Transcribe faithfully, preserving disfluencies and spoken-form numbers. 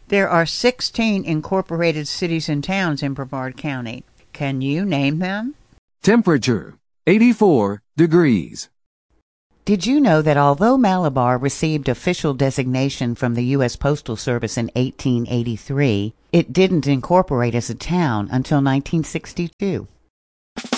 There are sixteen incorporated cities and towns in Brevard County. Can you name them? Temperature, eighty-four degrees. Did you know that although Malabar received official designation from the U S Postal Service in eighteen eighty-three, it didn't incorporate as a town until nineteen sixty-two?